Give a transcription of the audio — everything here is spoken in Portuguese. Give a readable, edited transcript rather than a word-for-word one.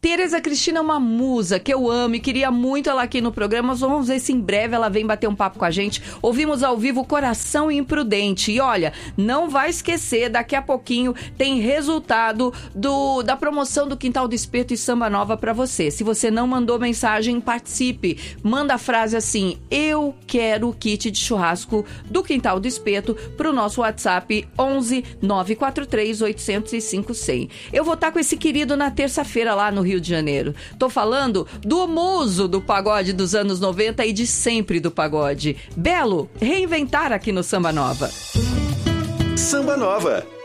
Tereza Cristina é uma musa que eu amo e queria muito ela aqui no programa. Vamos ver se em breve ela vem bater um papo com a gente. Ouvimos ao vivo Coração Imprudente. E olha, não vai esquecer, daqui a pouquinho tem resultado da promoção do Quintal do Espeto e Samba Nova pra você. Se você não mandou mensagem, participe. Manda a frase assim: eu quero o kit de churrasco do Quintal do Espeto pro nosso WhatsApp 11 943 805 100. Eu vou estar com esse querido na terça-feira lá no Rio de Janeiro. Tô falando do muso do pagode dos anos 90 e de sempre do pagode. Belo, reinventar aqui no Samba Nova. Samba Nova.